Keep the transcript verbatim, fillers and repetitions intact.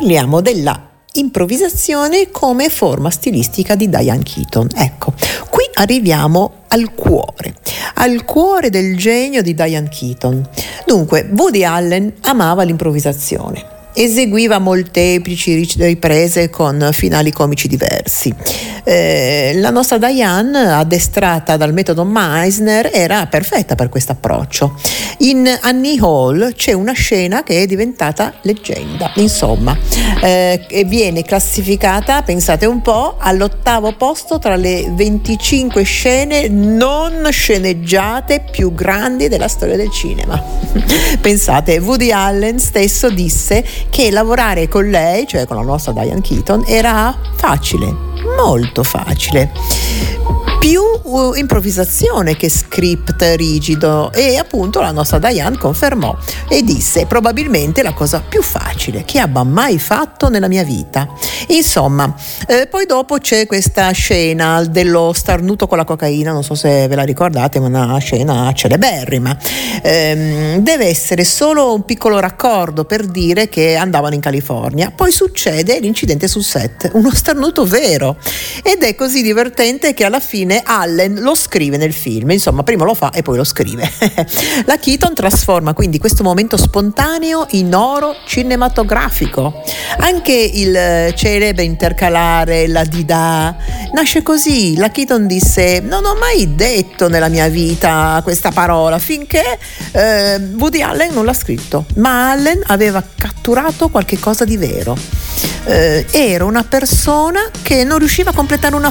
parliamo della improvvisazione come forma stilistica di Diane Keaton. Ecco, qui arriviamo al cuore, al cuore del genio di Diane Keaton. Dunque, Woody Allen amava l'improvvisazione. Eseguiva molteplici riprese con finali comici diversi. Eh, la nostra Diane, addestrata dal metodo Meisner, era perfetta per questo approccio. In Annie Hall c'è una scena che è diventata leggenda, insomma, eh, e viene classificata, pensate un po', all'ottavo posto tra le venticinque scene non sceneggiate più grandi della storia del cinema. Pensate, Woody Allen stesso disse che lavorare con lei, cioè con la nostra Diane Keaton, era facile, molto facile. Più uh, improvvisazione che script rigido, e appunto la nostra Diane confermò e disse: probabilmente la cosa più facile che abbia mai fatto nella mia vita. Insomma, eh, poi dopo c'è questa scena dello starnuto con la cocaina, non so se ve la ricordate, ma una scena celeberrima. Eh, deve essere solo un piccolo raccordo per dire che andavano in California, poi succede l'incidente sul set, uno starnuto vero, ed è così divertente che alla fine Allen lo scrive nel film, insomma prima lo fa e poi lo scrive. La Keaton trasforma quindi questo momento spontaneo in oro cinematografico. Anche il celebre intercalare, la dida, nasce così. La Keaton disse: non ho mai detto nella mia vita questa parola, finché eh, Woody Allen non l'ha scritto, ma Allen aveva catturato qualche cosa di vero. Eh, era una persona che non riusciva a completare una